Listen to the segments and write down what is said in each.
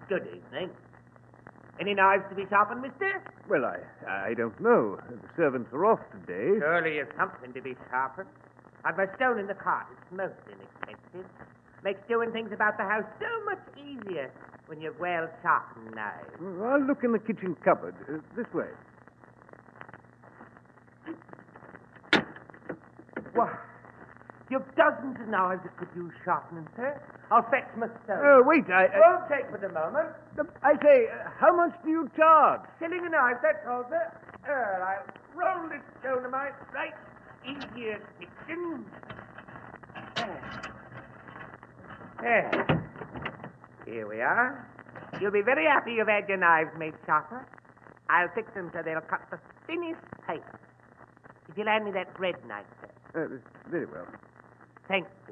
Good evening. Any knives to be sharpened, mister? Well, I don't know. The servants are off today. Surely there's something to be sharpened. I've a stone in the cart. It's most inexpensive. Makes doing things about the house so much easier when you've well-sharpened knives. I'll look in the kitchen cupboard. This way. What? You've dozens of knives that could use sharpening, sir. I'll fetch my stone. Oh, wait, Won't take but a moment. I say, how much do you charge? Shilling a knife, that's all, sir. I'll roll this stone to my right easier kitchen. There. Here we are. You'll be very happy you've had your knives made sharper. I'll fix them so they'll cut the thinnest paper. If you'll hand me that bread knife, sir. Very well. Thank you,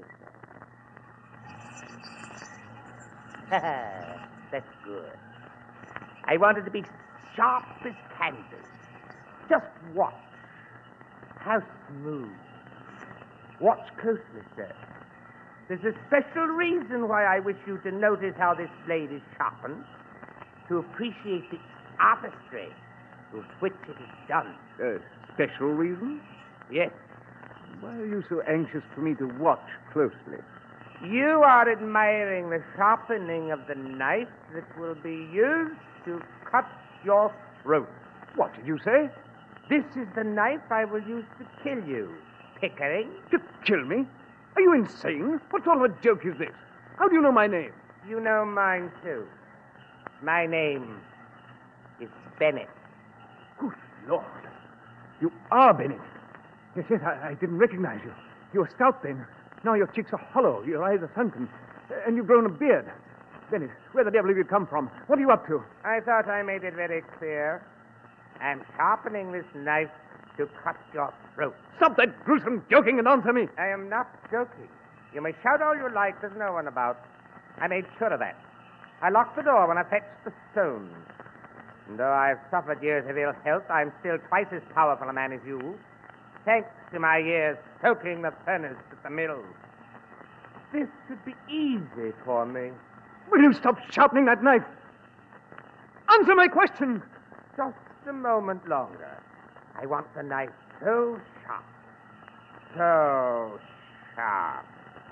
sir. That's good. I want it to be sharp as canvas. Just watch. How smooth. Watch closely, sir. There's a special reason why I wish you to notice how this blade is sharpened, to appreciate the artistry with which it is done. Special reason? Yes. Why are you so anxious for me to watch closely? You are admiring the sharpening of the knife that will be used to cut your throat. What did you say? This is the knife I will use to kill you, Pickering. To kill me? Are you insane? What sort of a joke is this? How do you know my name? You know mine, too. My name is Bennett. Good Lord. You are Bennett. Yes, I didn't recognize you. You were stout then. Now your cheeks are hollow, your eyes are sunken, and you've grown a beard. Bennett, where the devil have you come from? What are you up to? I thought I made it very clear. I'm sharpening this knife to cut your throat. Stop that gruesome joking and answer me. I am not joking. You may shout all you like, there's no one about. I made sure of that. I locked the door when I fetched the stone. And though I've suffered years of ill health, I'm still twice as powerful a man as you, thanks to my years soaking the furnace at the mill. This should be easy for me. Will you stop sharpening that knife? Answer my question. Just a moment longer. I want the knife so sharp. So sharp.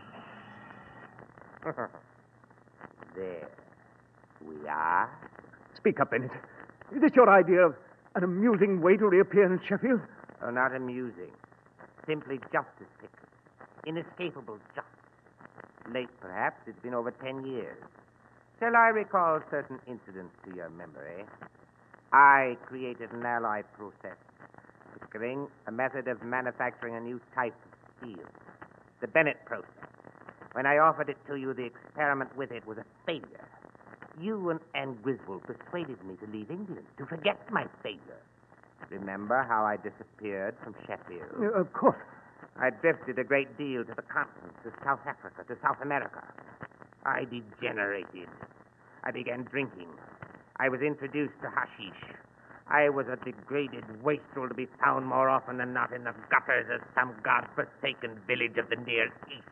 There we are. Speak up, Bennett. Is this your idea of an amusing way to reappear in Sheffield? Oh, not amusing. Simply justice, Pickering. Inescapable justice. Late, perhaps. It's been over 10 years. Shall I recall certain incidents to your memory? I created an alloy process, Pickering, a method of manufacturing a new type of steel. The Bennett process. When I offered it to you, the experiment with it was a failure. You and Anne Griswold persuaded me to leave England, to forget my failure. Remember how I disappeared from Sheffield? Of course. I drifted a great deal to the continent, to South Africa, to South America. I degenerated. I began drinking. I was introduced to hashish. I was a degraded wastrel to be found more often than not in the gutters of some god-forsaken village of the Near East.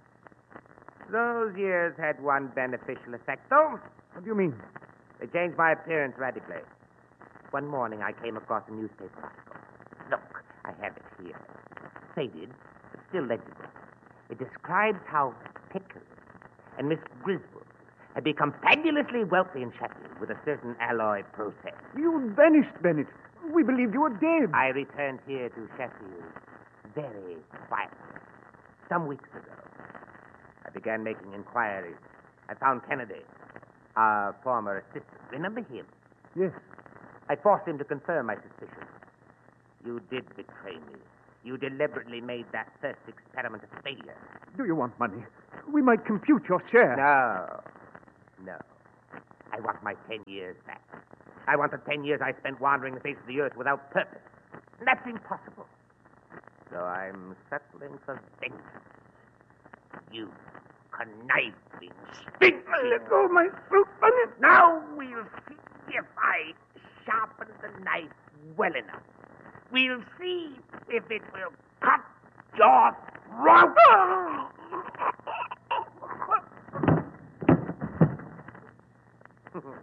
Those years had one beneficial effect, though. What do you mean? They changed my appearance radically. One morning I came across a newspaper article. Look, I have it here. Faded, but still legible. It describes how Pickering and Miss Griswold had become fabulously wealthy in Sheffield with a certain alloy process. You vanished, Bennett. We believed you were dead. I returned here to Sheffield very quietly. Some weeks ago, I began making inquiries. I found Kennedy, our former assistant. Remember him? Yes. I forced him to confirm my suspicions. You did betray me. You deliberately made that first experiment a failure. Do you want money? We might compute your share. No. I want my 10 years back. I want the 10 years I spent wandering the face of the earth without purpose. And that's impossible. So I'm settling for vengeance. You conniving, stinking... Let go of my throat, Bennett. Now we'll see if I sharpen the knife well enough. We'll see if it will cut your throat.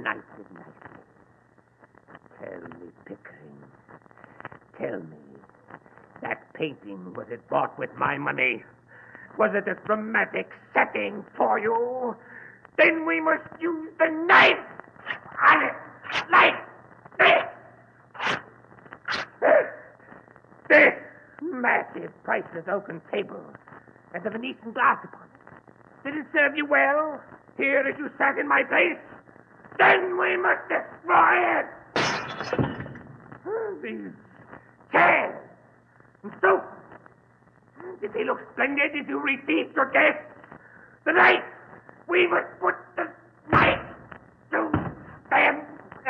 knife is nicely. Tell me, Pickering. Tell me. That painting, was it bought with my money? Was it a dramatic setting for you? Then we must use the knife on it like this. This massive, priceless oaken table and the Venetian glass upon it. Did it serve you well, here as you sat in my place? Then we must destroy it. These chairs and sofas, did they look splendid as you received your guests? The knife, we must put the knife to them.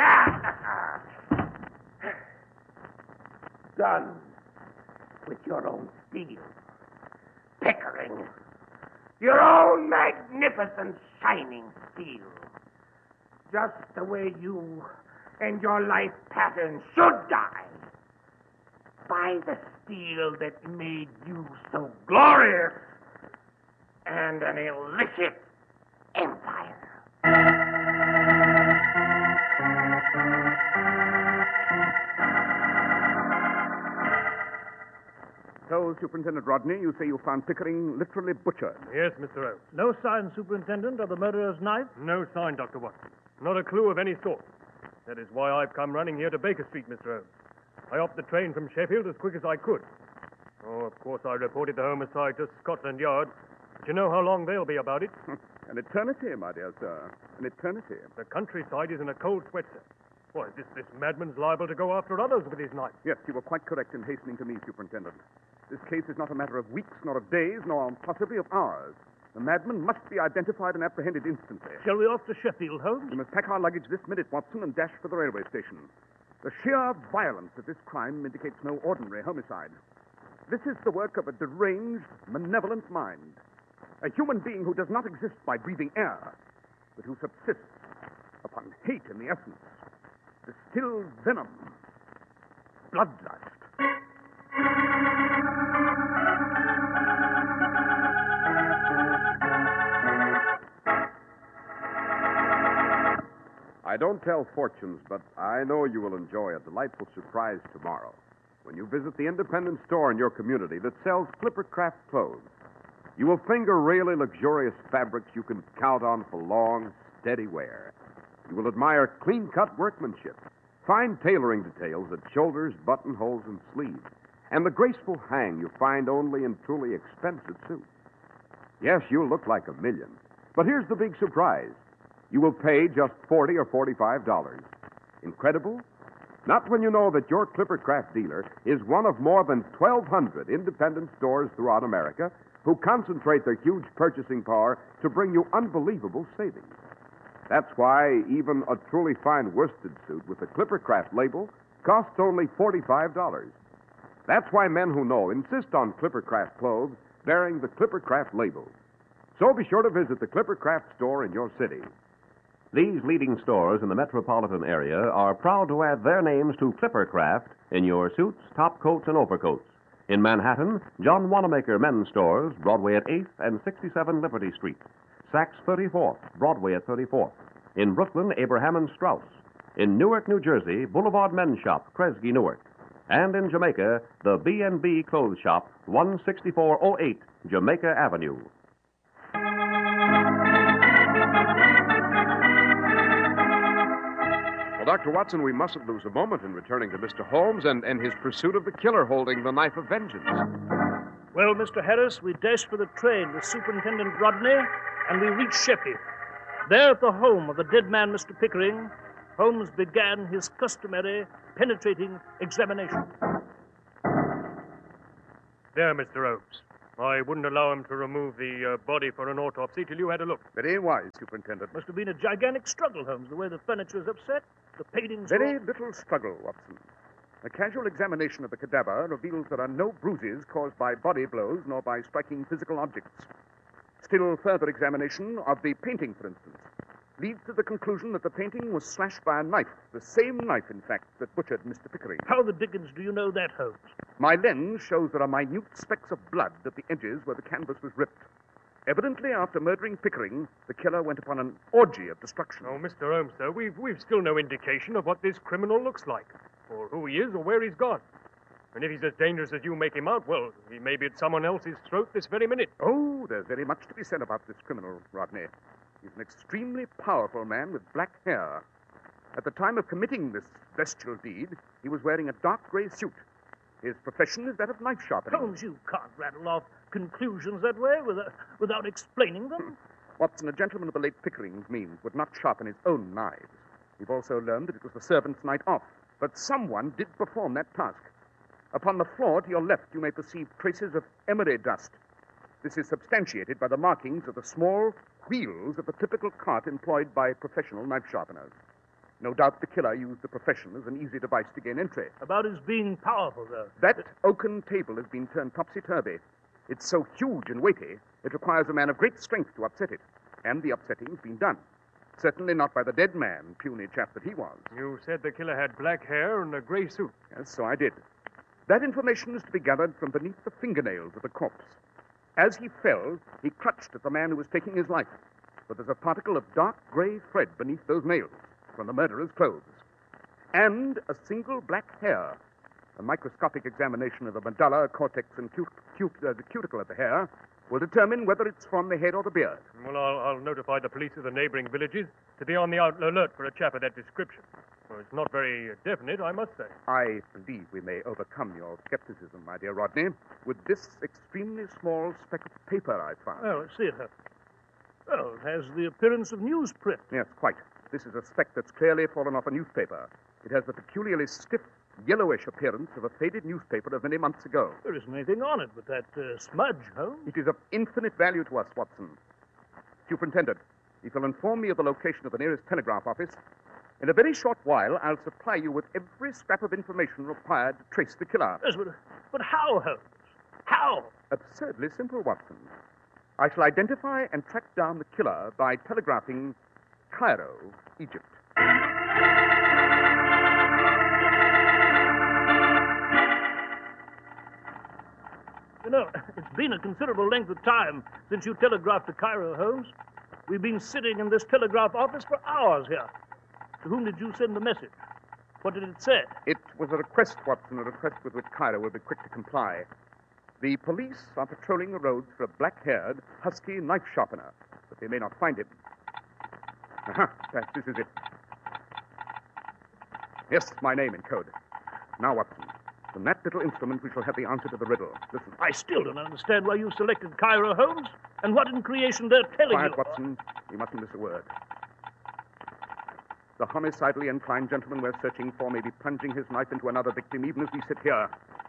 Done with your own steel, Pickering. Your own magnificent shining steel. Just the way you and your life pattern should die. By the steel that made you so glorious and an illicit empire. So, Superintendent Rodney, you say you found Pickering literally butchered. Yes, Mr. Oates. No sign, Superintendent, of the murderer's knife? No sign, Dr. Watson. Not a clue of any sort. That is why I've come running here to Baker Street, Mr. Oates. I hopped the train from Sheffield as quick as I could. Oh, of course, I reported the homicide to Scotland Yard. But you know how long they'll be about it. An eternity, my dear sir. An eternity. The countryside is in a cold sweat, sir. Why, this madman's liable to go after others with his knife. Yes, you were quite correct in hastening to me, Superintendent. This case is not a matter of weeks, nor of days, nor possibly of hours. The madman must be identified and apprehended instantly. Shall we off to Sheffield, Holmes? We must pack our luggage this minute, Watson, and dash for the railway station. The sheer violence of this crime indicates no ordinary homicide. This is the work of a deranged, malevolent mind. A human being who does not exist by breathing air, but who subsists upon hate in the essence. Distilled venom. Bloodlust. I don't tell fortunes, but I know you will enjoy a delightful surprise tomorrow when you visit the independent store in your community that sells Clippercraft clothes. You will finger really luxurious fabrics you can count on for long, steady wear. You will admire clean-cut workmanship, fine tailoring details at shoulders, buttonholes, and sleeves, and the graceful hang you find only in truly expensive suits. Yes, you'll look like $1 million. But here's the big surprise. You will pay just $40 or $45. Incredible? Not when you know that your Clippercraft dealer is one of more than 1,200 independent stores throughout America who concentrate their huge purchasing power to bring you unbelievable savings. That's why even a truly fine worsted suit with the Clippercraft label costs only $45. That's why men who know insist on Clippercraft clothes bearing the Clippercraft label. So be sure to visit the Clippercraft store in your city. These leading stores in the metropolitan area are proud to add their names to Clippercraft in your suits, top coats, and overcoats. In Manhattan, John Wanamaker Men's Stores, Broadway at 8th and 67 Liberty Street. Saks 34th, Broadway at 34th. In Brooklyn, Abraham and Strauss. In Newark, New Jersey, Boulevard Men's Shop, Kresge, Newark. And in Jamaica, the B&B Clothes Shop, 16408 Jamaica Avenue. Well, Dr. Watson, we mustn't lose a moment in returning to Mr. Holmes and his pursuit of the killer holding the knife of vengeance. Well, Mr. Harris, we dashed for the train with Superintendent Rodney, and we reached Sheffield. There at the home of the dead man, Mr. Pickering, Holmes began his customary penetrating examination. There, Mr. Oates. I wouldn't allow him to remove the body for an autopsy till you had a look. Very wise, Superintendent. Must have been a gigantic struggle, Holmes, the way the furniture is upset, the paintings... Very little struggle, Watson. A casual examination of the cadaver reveals there are no bruises caused by body blows nor by striking physical objects. Still further examination of the painting, for instance, leads to the conclusion that the painting was slashed by a knife, the same knife, in fact, that butchered Mr. Pickering. How the dickens do you know that, Holmes? My lens shows there are minute specks of blood at the edges where the canvas was ripped. Evidently, after murdering Pickering, the killer went upon an orgy of destruction. Oh, Mr. Holmes, sir, we've still no indication of what this criminal looks like, or who he is, or where he's gone. And if he's as dangerous as you make him out, well, he may be at someone else's throat this very minute. Oh, there's very much to be said about this criminal, Rodney. He's an extremely powerful man with black hair. At the time of committing this bestial deed, he was wearing a dark gray suit. His profession is that of knife sharpening. Holmes, you can't rattle off conclusions that way without explaining them. Watson, a gentleman of the late Pickering's means, would not sharpen his own knives. We've also learned that it was the servant's night off. But someone did perform that task. Upon the floor to your left, you may perceive traces of emery dust. This is substantiated by the markings of the small wheels of the typical cart employed by professional knife sharpeners. No doubt the killer used the profession as an easy device to gain entry. About his being powerful, though. That oaken table has been turned topsy-turvy. It's so huge and weighty, it requires a man of great strength to upset it. And the upsetting's been done. Certainly not by the dead man, puny chap that he was. You said the killer had black hair and a gray suit. Yes, so I did. That information is to be gathered from beneath the fingernails of the corpse. As he fell, he clutched at the man who was taking his life. But there's a particle of dark gray thread beneath those nails from the murderer's clothes. And a single black hair. A microscopic examination of the medulla, cortex, and the cuticle of the hair will determine whether it's from the head or the beard. Well, I'll notify the police of the neighboring villages to be on the alert for a chap of that description. Well, it's not very definite, I must say. I believe we may overcome your skepticism, my dear Rodney, with this extremely small speck of paper I found. Oh, I see it. Well, it has the appearance of newsprint. Yes, quite. This is a speck that's clearly fallen off a newspaper. It has the peculiarly stiff, yellowish appearance of a faded newspaper of many months ago. There isn't anything on it but that smudge, Holmes. It is of infinite value to us, Watson. Superintendent, if you'll inform me of the location of the nearest telegraph office, in a very short while, I'll supply you with every scrap of information required to trace the killer. Yes, but how, Holmes? How? Absurdly simple, Watson. I shall identify and track down the killer by telegraphing Cairo, Egypt. You know, it's been a considerable length of time since you telegraphed to Cairo, Holmes. We've been sitting in this telegraph office for hours here. To whom did you send the message? What did it say? It was a request, Watson, a request with which Cairo will be quick to comply. The police are patrolling the roads for a black-haired, husky knife sharpener, but they may not find him. Aha, this is it. Yes, my name in code. Now, Watson, from that little instrument we shall have the answer to the riddle. Listen. I still don't understand why you selected Cairo, Holmes, and what in creation they're telling Quiet, you. Watson. You mustn't miss a word. The homicidally inclined gentleman we're searching for may be plunging his knife into another victim even as we sit here.